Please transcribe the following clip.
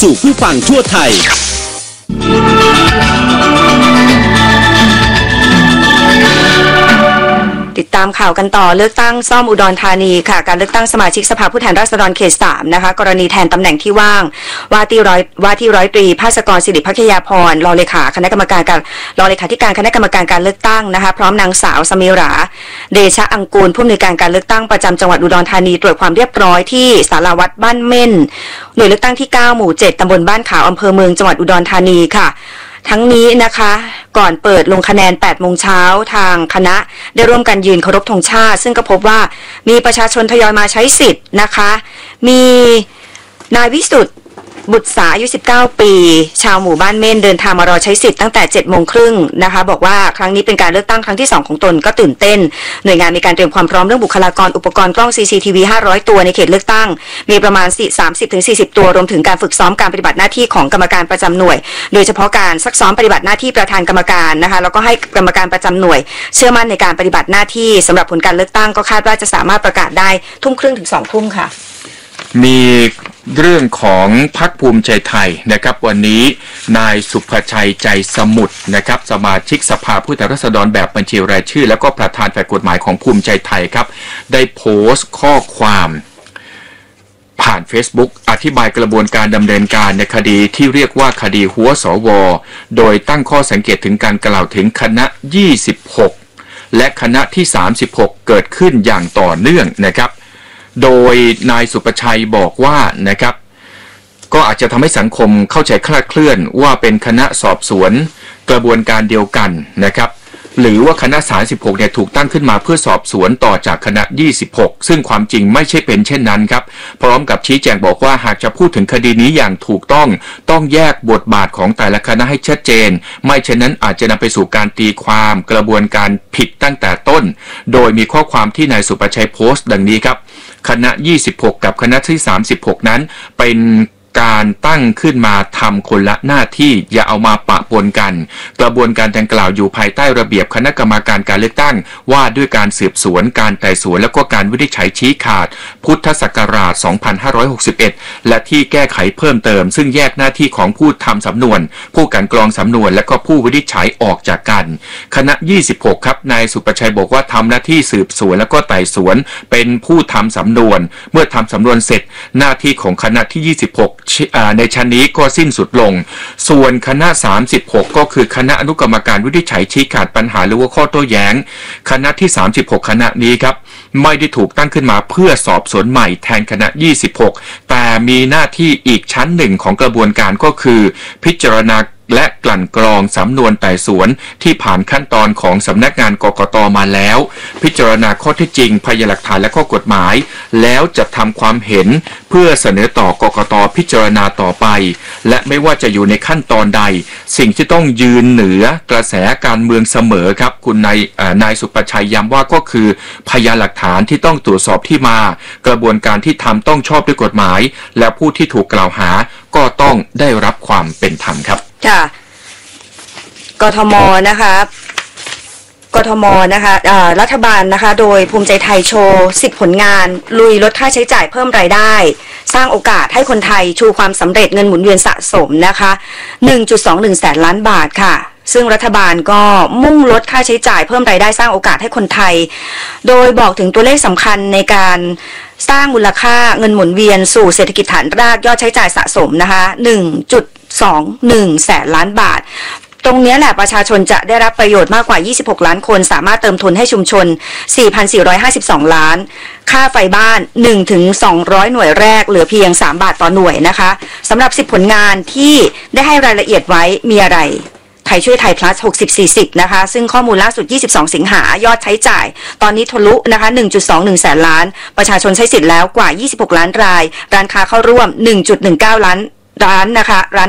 สู่ผู้ฟังทั่วไทยติดตามข่าวกันต่อเลือกตั้งซ่อมอุดรธานีค่ะการเลือกตั้งสมาชิกสภาผู้แทนราษฎรเขต 3นะคะกรณีแทนตำแหน่งที่ว่างว่าที่ร้อยตรีภาสกรศิริพัชยาพรรองเลขาธิการคณะกรรมการการเลือกตั้งนะคะพร้อมนางสาวสมิราเดชะอังกูลผู้อำนวยการการเลือกตั้งประจำจังหวัดอุดรธานีตรวจความเรียบร้อยที่ศาลาวัดบ้านเม่นหน่วยเลือกตั้งที่9หมู่7ตำบลบ้านขาวอำเภอเมืองจังหวัดอุดรธานีค่ะทั้งนี้นะคะก่อนเปิดลงคะแนน 8 โมงเช้าทางคณะได้ร่วมกันยืนเคารพธงชาติซึ่งก็พบว่ามีประชาชนทยอยมาใช้สิทธิ์นะคะมีนายวิสุทธิ์บุตรสาอายุ19ปีชาวหมู่บ้านเม่นเดินทางมารอใช้สิทธิ์ตั้งแต่ 7:30 น.นะคะบอกว่าครั้งนี้เป็นการเลือกตั้งครั้งที่2ของตนก็ตื่นเต้นหน่วยงานมีการเตรียมความพร้อมเรื่องบุคลากรอุปกรณ์กล้อง CCTV 500 ตัวในเขตเลือกตั้งมีประมาณ 30-40 ตัวรวมถึงการฝึกซ้อมการปฏิบัติหน้าที่ของกรรมการประจำหน่วยโดยเฉพาะการซักซ้อมปฏิบัติหน้าที่ประธานกรรมการนะคะแล้วก็ให้กรรมการประจำหน่วยเชื่อมั่นในการปฏิบัติหน้าที่สำหรับผลการเลือกตั้งก็คาดว่าจะสามารถประกาศได้ 20:30 ถึง 20:00 น.ค่ะมีเรื่องของพรรคภูมิใจไทยนะครับวันนี้นายสุภชัยใจสมุทรนะครับสมาชิกสภาผู้แทนราษฎรแบบบัญชีรายชื่อแล้วก็ประธานฝ่ายกฎหมายของภูมิใจไทยครับได้โพสต์ข้อความผ่าน Facebook อธิบายกระบวนการดำเนินการในคดีที่เรียกว่าคดีหัวสวโดยตั้งข้อสังเกตถึงการกล่าวถึงคณะ26และคณะที่36เกิดขึ้นอย่างต่อเนื่องนะครับโดยนายสุภชัยบอกว่านะครับก็อาจจะทำให้สังคมเข้าใจคลาดเคลื่อนว่าเป็นคณะสอบสวนกระบวนการเดียวกันนะครับหรือว่าคณะ36เนี่ยถูกตั้งขึ้นมาเพื่อสอบสวนต่อจากคณะ26ซึ่งความจริงไม่ใช่เป็นเช่นนั้นครับพร้อมกับชี้แจงบอกว่าหากจะพูดถึงคดีนี้อย่างถูกต้องแยกบทบาทของแต่ละคณะให้ชัดเจนไม่เช่นนั้นอาจจะนำไปสู่การตีความกระบวนการผิดตั้งแต่ต้นโดยมีข้อความที่นายสุภชัยโพสต์ดังนี้ครับคณะ26กับคณะที่36นั้นเป็นการตั้งขึ้นมาทำคนละหน้าที่อย่าเอามาปะปนกันกระบวนการดังกล่าวอยู่ภายใต้ระเบียบคณะกรรมการการเลือกตั้งว่าด้วยการสืบสวนการไต่สวนและก็การวินิจฉัยชี้ขาดพุทธศักราช 2561 และที่แก้ไขเพิ่มเติมซึ่งแยกหน้าที่ของผู้ทำสำนวนผู้กลั่นกรองสำนวนและก็ผู้วินิจฉัยออกจากกันคณะ26ครับนายสุประชัยบอกว่าทำหน้าที่สืบสวนและก็ไต่สวนเป็นผู้ทำสำนวนเมื่อทำสำนวนเสร็จหน้าที่ของคณะที่26ในชั้นนี้ก็สิ้นสุดลงส่วนคณะ36ก็คือคณะอนุกรรมการวินิจฉัยชี้ขาดปัญหาหรือว่าข้อโต้แย้งคณะที่36คณะนี้ครับไม่ได้ถูกตั้งขึ้นมาเพื่อสอบสวนใหม่แทนคณะ26แต่มีหน้าที่อีกชั้นหนึ่งของกระบวนการก็คือพิจารณาและกลั่นกรองสำนวนไต่สวนที่ผ่านขั้นตอนของสำนักงานกกต.มาแล้วพิจารณาข้อเท็จจริงพยานหลักฐานและข้อกฎหมายแล้วจะทำความเห็นเพื่อเสนอต่อกกต.พิจารณาต่อไปและไม่ว่าจะอยู่ในขั้นตอนใดสิ่งที่ต้องยืนเหนือกระแสการเมืองเสมอครับคุณนายสุประชัยย้ำว่าก็คือพยานหลักฐานที่ต้องตรวจสอบที่มากระบวนการที่ทำต้องชอบด้วยกฎหมายและผู้ที่ถูกกล่าวหาก็ต้องได้รับความเป็นธรรมครับค่ะกทมนะคะรัฐบาลนะคะโดยภูมิใจไทยโชว์10ผลงานลุยลดค่าใช้จ่ายเพิ่มรายได้สร้างโอกาสให้คนไทยชูความสำเร็จเงินหมุนเวียนสะสมนะคะ 1.21 แสนล้านบาทค่ะซึ่งรัฐบาลก็มุ่งลดค่าใช้จ่ายเพิ่มรายได้สร้างโอกาสให้คนไทยโดยบอกถึงตัวเลขสำคัญในการสร้างมูลค่าเงินหมุนเวียนสู่เศรษฐกิจฐานรากยอดใช้จ่ายสะสมนะคะ 1.21 แสนล้านบาทตรงนี้แหละประชาชนจะได้รับประโยชน์มากกว่า26ล้านคนสามารถเติมทุนให้ชุมชน 4,452 ล้านค่าไฟบ้าน 1-200 หน่วยแรกเหลือเพียง3 บาทต่อหน่วยนะคะสำหรับ10ผลงานที่ได้ให้รายละเอียดไว้มีอะไรไทยช่วยไทย plus 60-40 นะคะซึ่งข้อมูลล่าสุด22สิงหายอดใช้จ่ายตอนนี้ทะลุนะคะ 1.21 แสนล้านประชาชนใช้สิทธิ์แล้วกว่า26ล้านรายร้านค้าเข้าร่วม 1.19 ล้านนะคะร้าน